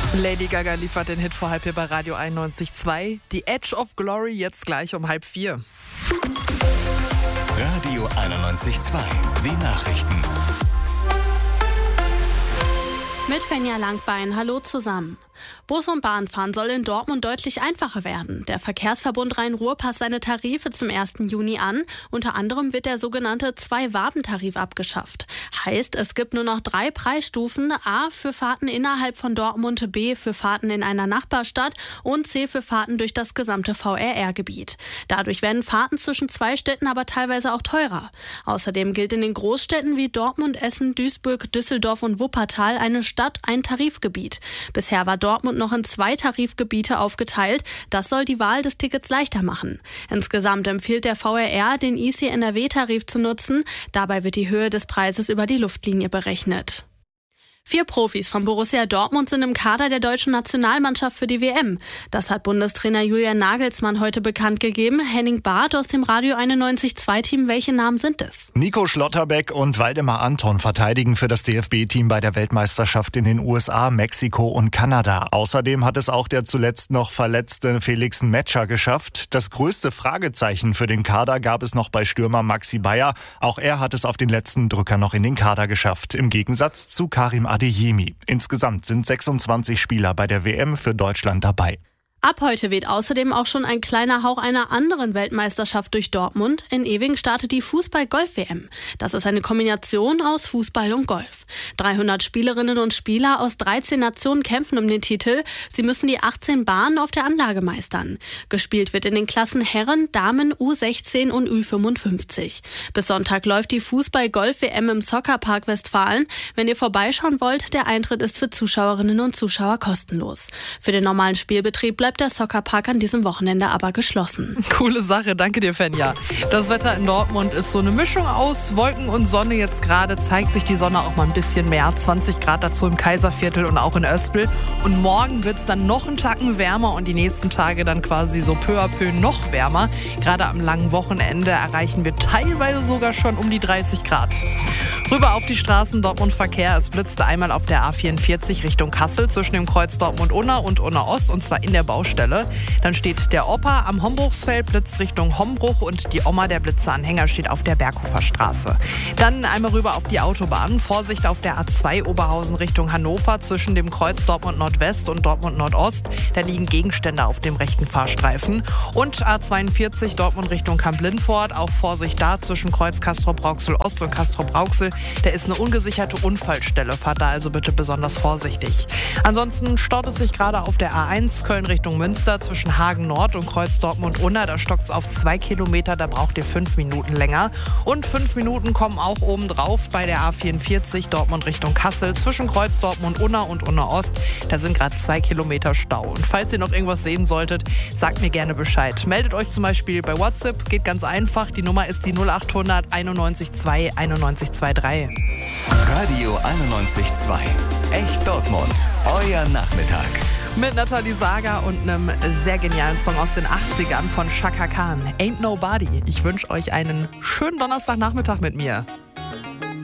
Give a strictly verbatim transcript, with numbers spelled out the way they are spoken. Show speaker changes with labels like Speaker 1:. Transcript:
Speaker 1: Lady Gaga liefert den Hit vor halb hier bei Radio einundneunzig Komma zwei. Die Edge of Glory jetzt gleich um halb vier.
Speaker 2: Radio einundneunzig Komma zwei. Die Nachrichten.
Speaker 3: Mit Fenja Langbein, hallo zusammen. Bus- und Bahnfahren soll in Dortmund deutlich einfacher werden. Der Verkehrsverbund Rhein-Ruhr passt seine Tarife zum ersten Juni an. Unter anderem wird der sogenannte Zwei-Waben-Tarif abgeschafft. Heißt, es gibt nur noch drei Preisstufen. A für Fahrten innerhalb von Dortmund, B für Fahrten in einer Nachbarstadt und C für Fahrten durch das gesamte V R R-Gebiet. Dadurch werden Fahrten zwischen zwei Städten aber teilweise auch teurer. Außerdem gilt in den Großstädten wie Dortmund, Essen, Duisburg, Düsseldorf und Wuppertal eine Stadt, ein Tarifgebiet. Bisher war Dortmund noch in zwei Tarifgebiete aufgeteilt. Das soll die Wahl des Tickets leichter machen. Insgesamt empfiehlt der V R R, den I C N R W-Tarif zu nutzen. Dabei wird die Höhe des Preises über die Luftlinie berechnet. Vier Profis von Borussia Dortmund sind im Kader der deutschen Nationalmannschaft für die W M. Das hat Bundestrainer Julian Nagelsmann heute bekannt gegeben. Henning Barth aus dem Radio einundneunzig Komma zwei Team. Welche Namen sind es?
Speaker 4: Nico Schlotterbeck und Waldemar Anton verteidigen für das D F B-Team bei der Weltmeisterschaft in den U S A, Mexiko und Kanada. Außerdem hat es auch der zuletzt noch verletzte Felix Metscher geschafft. Das größte Fragezeichen für den Kader gab es noch bei Stürmer Maxi Bayer. Auch er hat es auf den letzten Drücker noch in den Kader geschafft. Im Gegensatz zu Karim Adeyemi. Insgesamt sind sechsundzwanzig Spieler bei der W M für Deutschland dabei.
Speaker 3: Ab heute weht außerdem auch schon ein kleiner Hauch einer anderen Weltmeisterschaft durch Dortmund. In Ewing startet die Fußball-Golf-W M. Das ist eine Kombination aus Fußball und Golf. dreihundert Spielerinnen und Spieler aus dreizehn Nationen kämpfen um den Titel. Sie müssen die achtzehn Bahnen auf der Anlage meistern. Gespielt wird in den Klassen Herren, Damen, U sechzehn und Ü fünfundfünfzig. Bis Sonntag läuft die Fußball-Golf-W M im Soccerpark Westfalen. Wenn ihr vorbeischauen wollt, der Eintritt ist für Zuschauerinnen und Zuschauer kostenlos. Für den normalen Spielbetrieb bleibt der Soccerpark an diesem Wochenende aber geschlossen.
Speaker 1: Coole Sache, danke dir, Fenja. Das Wetter in Dortmund ist so eine Mischung aus Wolken und Sonne. Jetzt gerade zeigt sich die Sonne auch mal ein bisschen mehr. zwanzig Grad dazu im Kaiserviertel und auch in Öspel. Und morgen wird es dann noch einen Tacken wärmer und die nächsten Tage dann quasi so peu à peu noch wärmer. Gerade am langen Wochenende erreichen wir teilweise sogar schon um die dreißig Grad. Rüber auf die Straßen, Dortmund-Verkehr. Es blitzte einmal auf der A vierundvierzig Richtung Kassel zwischen dem Kreuz Dortmund-Unna und Unna-Ost und zwar in der Baustelle. Dann steht der Opa am Hombruchsfeld, blitzt Richtung Hombruch und die Oma, der Blitzeranhänger, steht auf der Berghofer Straße. Dann einmal rüber auf die Autobahn. Vorsicht auf der A zwei Oberhausen Richtung Hannover zwischen dem Kreuz Dortmund-Nordwest und Dortmund-Nordost. Da liegen Gegenstände auf dem rechten Fahrstreifen. Und A zweiundvierzig Dortmund Richtung Kamp-Lindfort. Auch Vorsicht da zwischen Kreuz Castrop-Rauxel-Ost und Castrop-Rauxel. Da ist eine ungesicherte Unfallstelle. Fahrt da also bitte besonders vorsichtig. Ansonsten staut es sich gerade auf der A eins Köln Richtung Münster zwischen Hagen Nord und Kreuz Dortmund-Unna. Da stockt es auf zwei Kilometer, da braucht ihr fünf Minuten länger. Und fünf Minuten kommen auch oben drauf bei der A vierundvierzig Dortmund Richtung Kassel zwischen Kreuz Dortmund-Unna und Unna-Ost. Da sind gerade zwei Kilometer Stau. Und falls ihr noch irgendwas sehen solltet, sagt mir gerne Bescheid. Meldet euch zum Beispiel bei WhatsApp, geht ganz einfach. Die Nummer ist die null acht hundert einundneunzig zwei einundneunzig zweiunddreißig.
Speaker 2: Radio einundneunzig Komma zwei. Echt Dortmund. Euer Nachmittag.
Speaker 1: Mit Nathalie Sager und einem sehr genialen Song aus den achtzigern von Chaka Khan. Ain't Nobody. Ich wünsche euch einen schönen Donnerstagnachmittag mit mir.